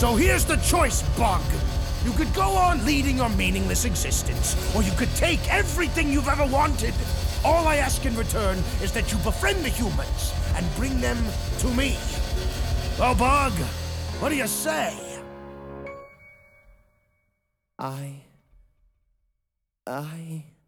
So here's the choice, Bug. You could go on leading your meaningless existence, or you could take everything you've ever wanted. All I ask in return is that you befriend the humans and bring them to me. Oh, Bug, what do you say? I